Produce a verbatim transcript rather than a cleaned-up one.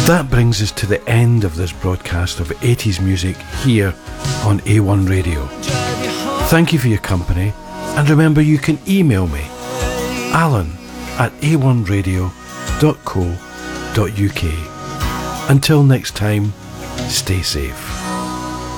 That brings us to the end of this broadcast of eighties music here on A one Radio. Thank you for your company, and remember you can email me, alan at a one radio dot co dot uk. Until next time, stay safe.